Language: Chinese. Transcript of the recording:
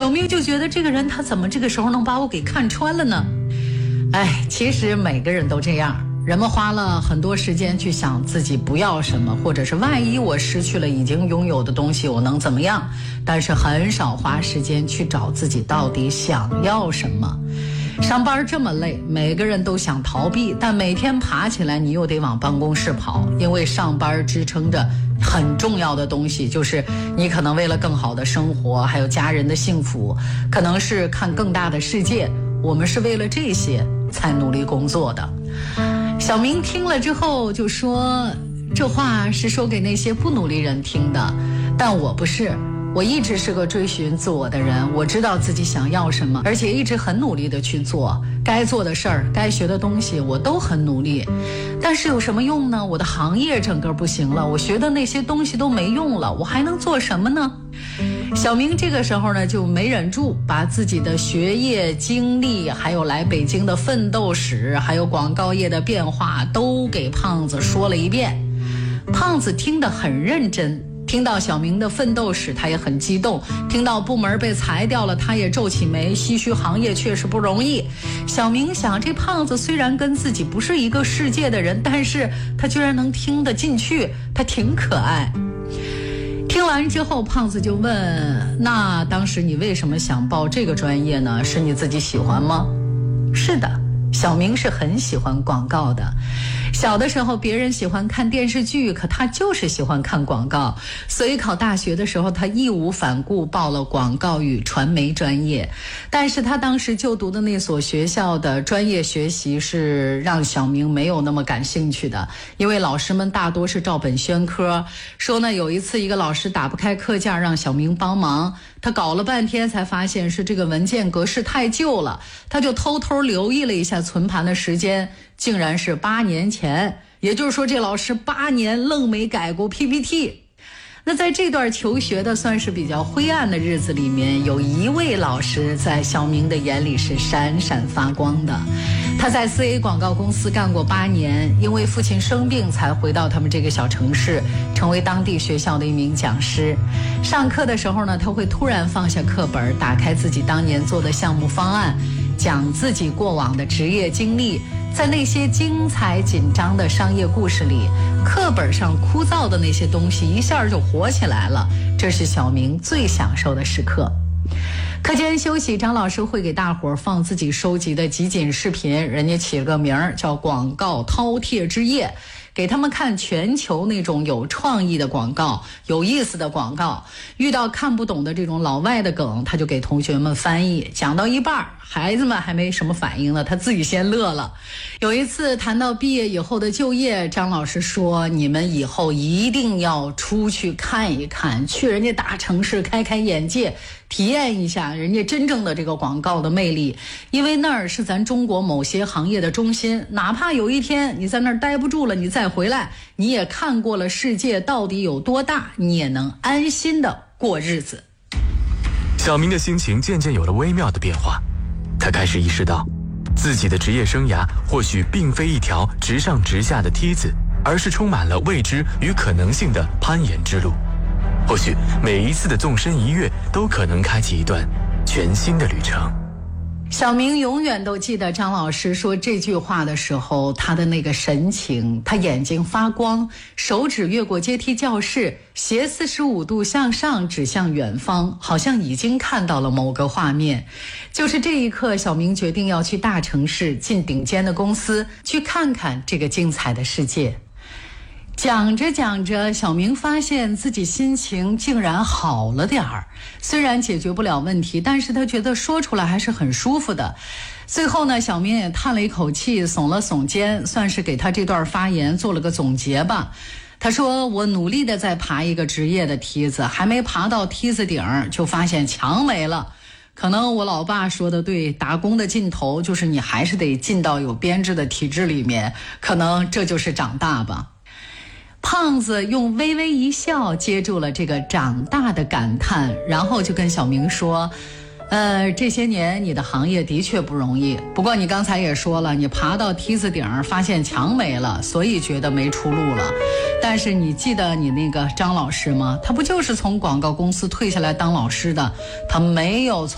小明就觉得这个人他怎么这个时候能把我给看穿了呢？其实每个人都这样，人们花了很多时间去想自己不要什么，或者是万一我失去了已经拥有的东西我能怎么样，但是很少花时间去找自己到底想要什么。上班这么累，每个人都想逃避，但每天爬起来你又得往办公室跑，因为上班支撑着很重要的东西，就是你可能为了更好的生活，还有家人的幸福，可能是看更大的世界，我们是为了这些才努力工作的。小明听了之后就说，这话是说给那些不努力人听的，但我不是，我一直是个追寻自我的人，我知道自己想要什么，而且一直很努力的去做该做的事儿，该学的东西我都很努力。但是有什么用呢？我的行业整个不行了，我学的那些东西都没用了，我还能做什么呢？小明这个时候呢就没忍住，把自己的学业经历，还有来北京的奋斗史，还有广告业的变化都给胖子说了一遍。胖子听得很认真，听到小明的奋斗史他也很激动，听到部门被裁掉了他也皱起眉，唏嘘行业确实不容易。小明想，这胖子虽然跟自己不是一个世界的人，但是他居然能听得进去，他挺可爱。听完之后，胖子就问，那当时你为什么想报这个专业呢？是你自己喜欢吗？是的，小明是很喜欢广告的。小的时候别人喜欢看电视剧，可他就是喜欢看广告，所以考大学的时候他义无反顾报了广告与传媒专业。但是他当时就读的那所学校的专业学习是让小明没有那么感兴趣的，因为老师们大多是照本宣科。说呢，有一次一个老师打不开课件让小明帮忙，他搞了半天才发现是这个文件格式太旧了，他就偷偷留意了一下存盘的时间，竟然是8年前，也就是说这老师8年愣没改过 PPT。 那在这段求学的算是比较灰暗的日子里面，有一位老师在小明的眼里是闪闪发光的。他在4A 广告公司干过8年，因为父亲生病才回到他们这个小城市，成为当地学校的一名讲师。上课的时候呢，他会突然放下课本，打开自己当年做的项目方案，讲自己过往的职业经历。在那些精彩紧张的商业故事里，课本上枯燥的那些东西一下就活起来了，这是小明最享受的时刻。课间休息，张老师会给大伙儿放自己收集的集锦视频，人家起了个名儿叫广告饕餮之夜，给他们看全球那种有创意的广告，有意思的广告。遇到看不懂的这种老外的梗，他就给同学们翻译，讲到一半孩子们还没什么反应呢，他自己先乐了。有一次谈到毕业以后的就业，张老师说，你们以后一定要出去看一看，去人家大城市开开眼界，体验一下人家真正的这个广告的魅力，因为那儿是咱中国某些行业的中心，哪怕有一天你在那儿待不住了，你再回来，你也看过了世界到底有多大，你也能安心的过日子。 小明的心情渐渐有了微妙的变化，他开始意识到，自己的职业生涯或许并非一条直上直下的梯子，而是充满了未知与可能性的攀岩之路。或许每一次的纵身一跃都可能开启一段全新的旅程。 小明永远都记得张老师说这句话的时候他的那个神情，他眼睛发光，手指越过阶梯教室，斜45度向上指向远方，好像已经看到了某个画面。就是这一刻，小明决定要去大城市，进顶尖的公司，去看看这个精彩的世界。讲着讲着，小明发现自己心情竟然好了点儿，虽然解决不了问题，但是他觉得说出来还是很舒服的。最后呢，小明也叹了一口气，耸了耸肩，算是给他这段发言做了个总结吧。他说，我努力的在爬一个职业的梯子，还没爬到梯子顶就发现墙没了。可能我老爸说的对，打工的尽头就是你还是得进到有编制的体制里面，可能这就是长大吧。胖子用微微一笑接住了这个长大的感叹，然后就跟小明说，这些年你的行业的确不容易，不过你刚才也说了，你爬到梯子顶发现墙没了，所以觉得没出路了。但是你记得你那个张老师吗？他不就是从广告公司退下来当老师的，他没有